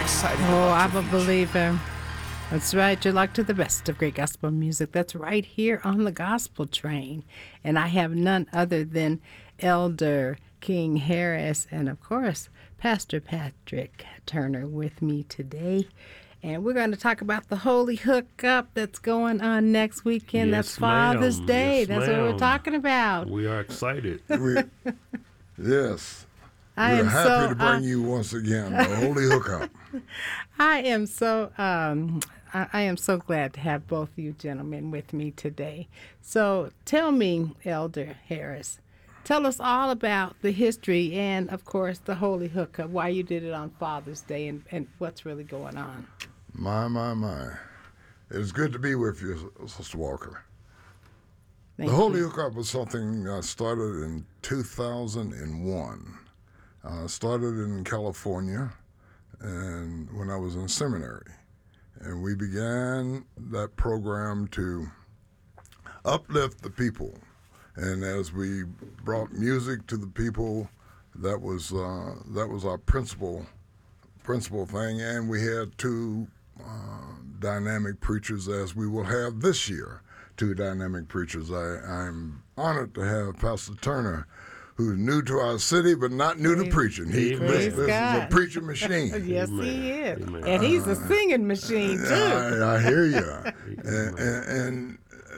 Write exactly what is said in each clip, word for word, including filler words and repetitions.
excited. Oh, about I'm your a future. believer. That's right. You're locked to the best of great gospel music. That's right here on the Gospel Train. And I have none other than Elder King Harris and, of course, Pastor Patrick Turner with me today. And we're going to talk about the Holy Hookup that's going on next weekend. Yes, that's Father's ma'am. Day. Yes, that's what we're ma'am. talking about. We are excited. We, yes. I We're am happy so, to bring uh, you once again the Holy Hookup. I am so um, I, I am so glad to have both you gentlemen with me today. So tell me, Elder Harris, tell us all about the history and, of course, the Holy Hookup, why you did it on Father's Day and, and what's really going on. My, my, my. It's good to be with you, Sister Walker. Thank the Holy you. Hookup was something I started in two thousand one. I started in California and when I was in seminary. And we began that program to uplift the people. And as we brought music to the people, that was uh, that was our principal principal thing. And we had two uh, dynamic preachers, as we will have this year, two dynamic preachers. I, I'm honored to have Pastor Turner, who's new to our city, but not new to preaching. He, Amen. this, Praise this is a God. preaching machine. Yes, Amen. he is. Amen. And he's a singing machine, too. I, I hear you. and, and, and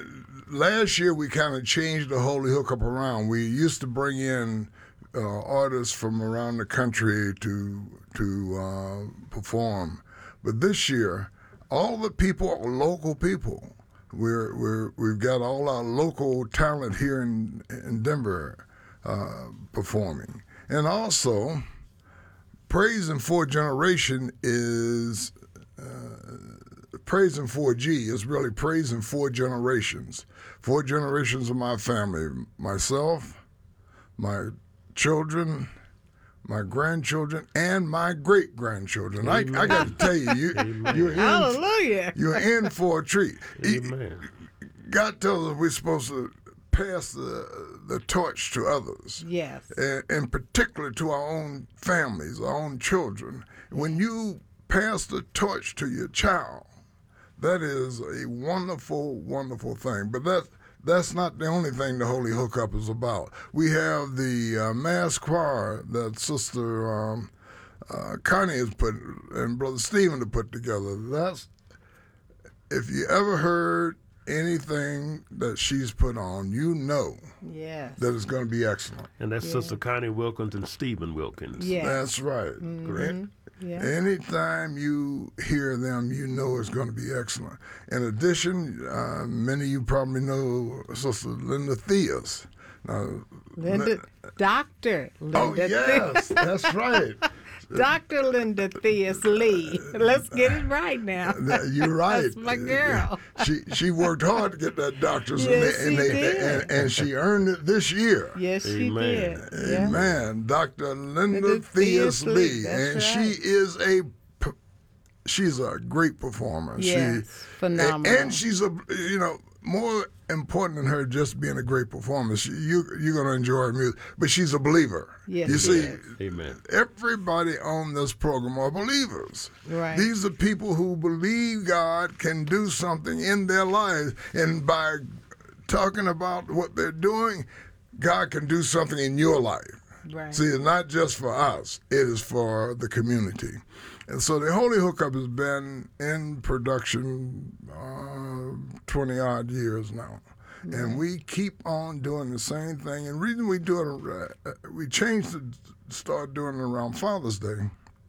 last year we kind of changed the Holy Hookup around. We used to bring in uh, artists from around the country to to uh, perform, but this year all the people are local people. We're we're we've got all our local talent here in in Denver uh, performing, and also Praising for Generation is. Uh, Praising four G is really praising four generations. Four generations of my family, myself, my children, my grandchildren, and my great-grandchildren. I, I got to tell you, you you're, in, Hallelujah. you're in for a treat. Amen. God tells us we're supposed to pass the, the torch to others, Yes. and, and particularly to our own families, our own children. When you pass the torch to your child, that is a wonderful, wonderful thing. But that that's not the only thing the Holy Hookup is about. We have the uh, mass choir that Sister um, uh, Connie has put and Brother Stephen have put together. That's if you ever heard anything that she's put on, you know Yes. that it's going to be excellent. And that's Sister Connie Wilkins and Stephen Wilkins. Yes. That's right. Correct. Yeah. Anytime you hear them, you know it's going to be excellent. In addition, uh, many of you probably know Sister Linda Theus. Now, Linda, Doctor Linda oh, yes, that's right. Doctor Linda Theus Lee. Let's get it right now. That- You're right. That's my girl. She she worked hard to get that doctor's, Yes, and, they, she and, they, did. and, and she earned it this year. Yes, she Amen. did. Yeah. Amen. Doctor Linda Linda Theus Theus Lee, Lee, that's and right. she is a p- she's a great performer. Yes, she, phenomenal. And, and she's a you know more important than her just being a great performer. She, you you're gonna enjoy her music, but she's a believer. Yes, you she see. is. Amen. Everybody on this program are believers. Right. These are people who believe God can do something in their lives. And by talking about what they're doing, God can do something in your life. Right. See, it's not just for us, it is for the community. And so the Holy Hookup has been in production uh, twenty odd years now. And we keep on doing the same thing. And the reason we do it, uh, we changed to start doing it around Father's Day.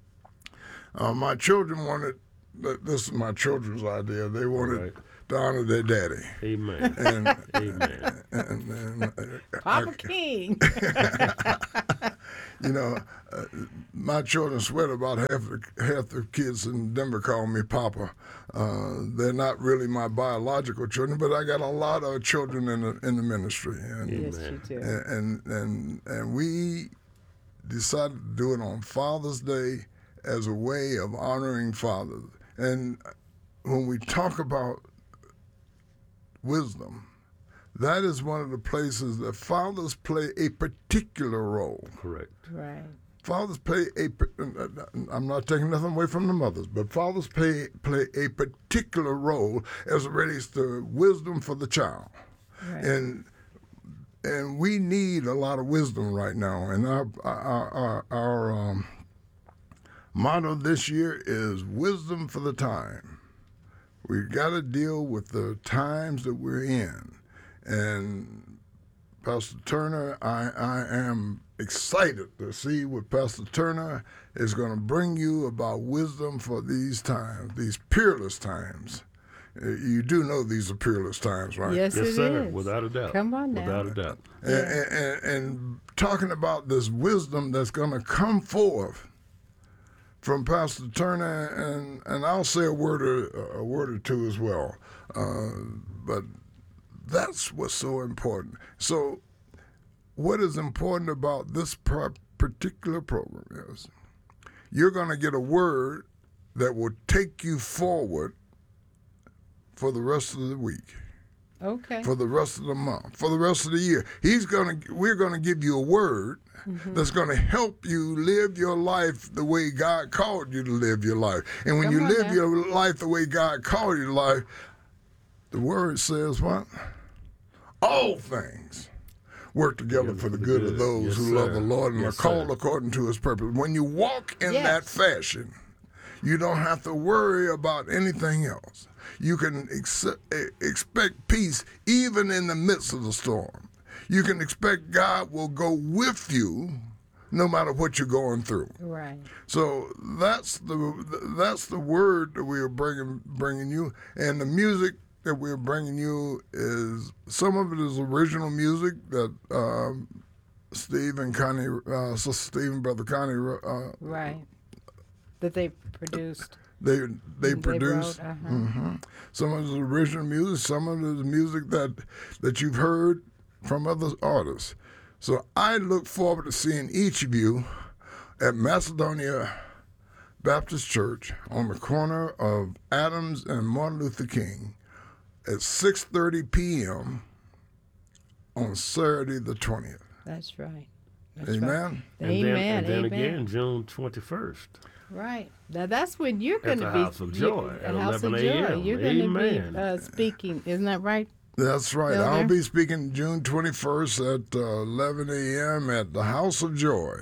Uh, my children wanted, this is my children's idea, they wanted Right. to honor their daddy. Amen. And, Amen. and, and uh, Papa I- King. you know, uh, my children swear about half the, half the kids in Denver call me Papa. Uh, they're not really my biological children, but I got a lot of children in the in the ministry, and Yes, you do. and, and and and we decided to do it on Father's Day as a way of honoring fathers. And when we talk about wisdom, that is one of the places that fathers play a particular role. Correct. Right. fathers play a. I'm not taking nothing away from the mothers, but fathers play play a particular role as it relates to wisdom for the child, Right. and and we need a lot of wisdom right now. And our our our, our um, motto this year is wisdom for the time. We got to deal with the times that we're in, and Pastor Turner, I, I am excited to see what Pastor Turner is going to bring you about wisdom for these times, these peerless times. Uh, You do know these are peerless times, right? Yes, Yes, it sir. is. Without a doubt. Come on now. Without a doubt. And, and, and talking about this wisdom that's going to come forth from Pastor Turner, and, and I'll say a word or, a word or two as well. Uh, but that's what's so important. So what is important about this pro- particular program is you're going to get a word that will take you forward for the rest of the week, Okay. for the rest of the month, for the rest of the year. He's going to we're going to give you a word that's going to help you live your life the way God called you to live your life. And when Come you on live now. your life the way God called you to life, the word says what? All things work together for the good of those Yes, who love sir. the Lord and Yes, are called sir. according to his purpose. When you walk in Yes. that fashion, you don't have to worry about anything else. You can ex- expect peace even in the midst of the storm. You can expect God will go with you no matter what you're going through. Right. So that's the that's the word that we are bringing bringing you, and the music that we're bringing you is some of it is original music that um, Steve and Connie, uh, so Steve and Brother Connie, uh, Right. That they produced. they they They produced. wrote, uh-huh. Mhm. Some of it is original music, some of it is music that that you've heard from other artists. So I look forward to seeing each of you at Macedonia Baptist Church on the corner of Adams and Martin Luther King at six thirty p.m. on Saturday the twentieth. That's right. That's right. Amen? And Amen. then, and then amen. again, June twenty-first. Right. Now that's when you're going the to be House of Joy you- at House of eleven a m. Joy. You're going to Amen. be uh, speaking. Isn't that right? That's right. Elder? I'll be speaking June twenty-first at uh, eleven a.m. at the House of Joy,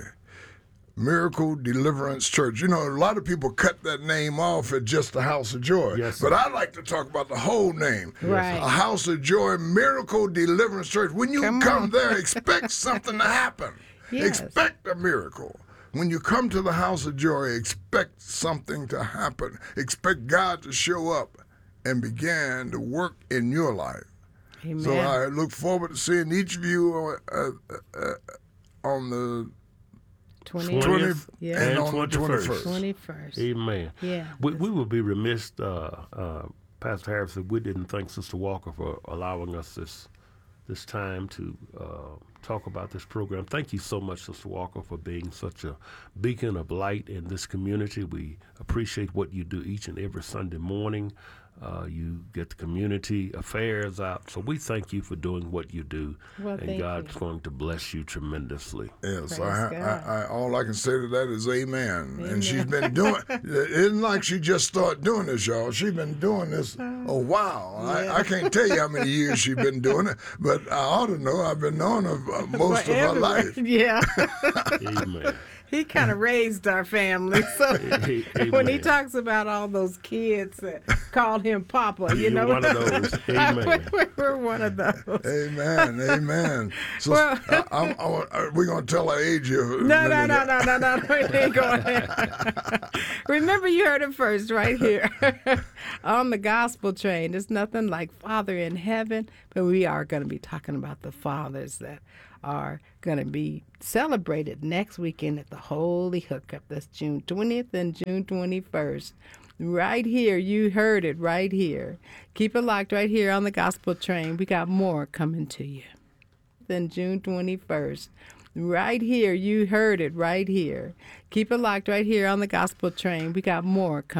Miracle Deliverance Church. You know, a lot of people cut that name off at just the House of Joy. Yes, but sir. I like to talk about the whole name. Right. A House of Joy, Miracle Deliverance Church. When you Come come on. there, expect something to happen. Yes. Expect a miracle. When you come to the House of Joy, expect something to happen. Expect God to show up and begin to work in your life. Amen. So I look forward to seeing each of you uh, uh, on the Twenty. twentieth Yeah. and and on the twenty-first. twenty-first. Twenty-first. Amen. Yeah. We, we would be remiss, uh, uh, Pastor Harris, if we didn't thank Sister Walker for allowing us this this time to uh, talk about this program. Thank you so much, Sister Walker, for being such a beacon of light in this community. We appreciate what you do each and every Sunday morning. Uh, you get the community affairs out. So we thank you for doing what you do. Well, and thank God's you. going to bless you tremendously. Yes, Praise I, God. I, I, all I can say to that is amen. Amen. And she's been doing, it isn't like she just started doing this, y'all. She's been doing this a while. Yeah. I, I can't tell you how many years she's been doing it, but I ought to know. I've been knowing her uh, most of her Forever. life. Yeah. Amen. He kind of raised our family. So A- when he amen. talks about all those kids that called him Papa, you You're know, one of those. Amen. we're one of those. Amen, amen. So Well- I, I'm, I, we're going to tell her age here. in a No, no, minute. no, no, no, no. We ain't going there. Remember, you heard it first right here on the gospel train. There's nothing like Father in heaven, but we are going to be talking about the fathers that are going to be celebrated next weekend at the Holy Hookup. That's June twentieth and June twenty-first. Right here. You heard it right here. Keep it locked right here on the gospel train. We got more coming to you. Then June twenty-first. Right here. You heard it right here. Keep it locked right here on the gospel train. We got more coming.